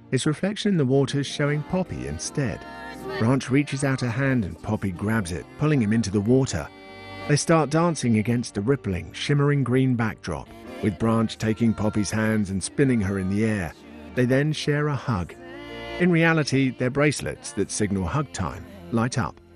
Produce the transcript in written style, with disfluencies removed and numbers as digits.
its reflection in the water showing Poppy instead. Branch reaches out a hand and Poppy grabs it, pulling him into the water. They start dancing against a rippling, shimmering green backdrop, with Branch taking Poppy's hands and spinning her in the air. They then share a hug. In reality, their bracelets that signal hug time light up.